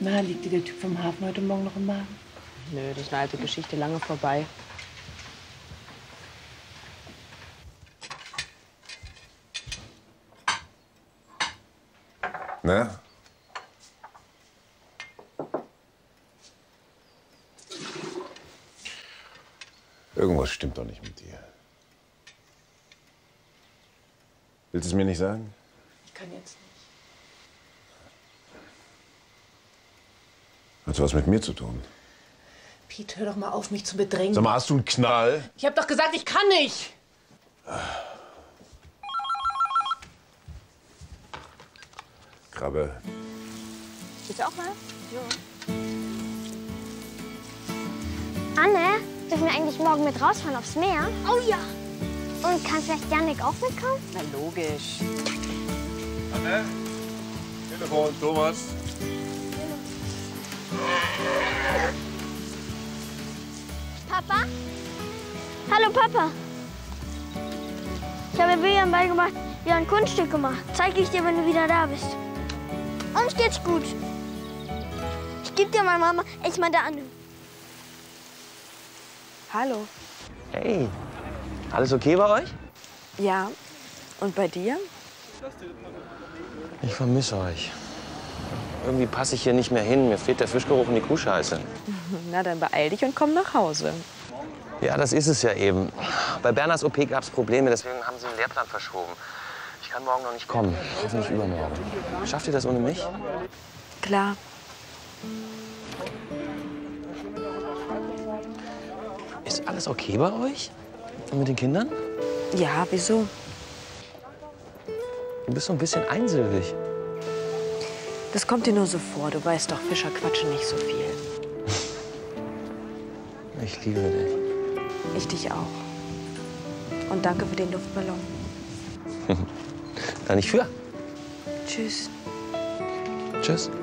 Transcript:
Na, liegt dir der Typ vom Hafen heute Morgen noch im Magen? Nö, das ist eine alte Geschichte, lange vorbei. Na? Irgendwas stimmt doch nicht mit dir. Willst du es mir nicht sagen? Ich kann jetzt nicht. Hat was mit mir zu tun? Piet, hör doch mal auf, mich zu bedrängen. Sag mal, hast du einen Knall? Ich hab doch gesagt, ich kann nicht! Krabbe. Willst du auch mal? Ja. Anne, dürfen wir eigentlich morgen mit rausfahren aufs Meer? Oh ja. Und kann vielleicht Janik auch mitkommen? Na, logisch. Anne? Telefon, Thomas. Papa? Hallo, Papa. Ich habe William beigebracht, wie er ein Kunststück gemacht. Zeige ich dir, wenn du wieder da bist. Uns geht's gut. Ich gebe dir mal Mama echt mal da an. Hallo. Hey, alles okay bei euch? Ja. Und bei dir? Ich vermisse euch. Irgendwie passe ich hier nicht mehr hin. Mir fehlt der Fischgeruch und die Kuhscheiße. Na, dann beeil dich und komm nach Hause. Ja, das ist es ja eben. Bei Bernhards OP gab es Probleme, deswegen haben sie den Lehrplan verschoben. Ich kann morgen noch nicht kommen. Hoffentlich übermorgen. Schafft ihr das ohne mich? Klar. Ist alles okay bei euch? Und mit den Kindern? Ja, wieso? Du bist so ein bisschen einsilbig. Das kommt dir nur so vor. Du weißt doch, Fischer quatschen nicht so viel. Ich liebe dich. Ich dich auch. Und danke für den Luftballon. Da nicht für. Tschüss. Tschüss.